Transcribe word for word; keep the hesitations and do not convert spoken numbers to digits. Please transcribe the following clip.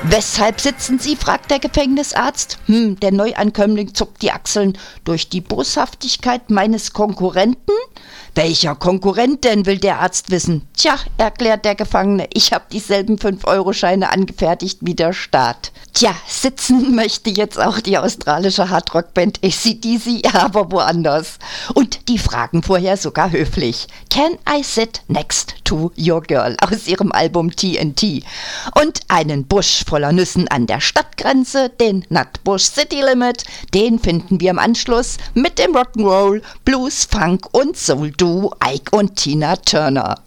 Weshalb sitzen Sie, fragt der Gefängnisarzt. Hm, der Neuankömmling zuckt die Achseln. Durch die Boshaftigkeit meines Konkurrenten? Welcher Konkurrent denn, will der Arzt wissen. Tja, erklärt der Gefangene, ich habe dieselben fünf-Euro-Scheine angefertigt wie der Staat. Tja, sitzen möchte jetzt auch die australische Hardrock-Band A C D C, aber woanders. Und die fragen vorher sogar höflich. Can I sit next to your girl? Aus ihrem Album T N T. Und einen Busch voller Nüssen an der Stadtgrenze, den Nutbush City Limit, den finden wir im Anschluss mit dem Rock'n'Roll, Blues, Funk und Soul Duo Ike und Tina Turner.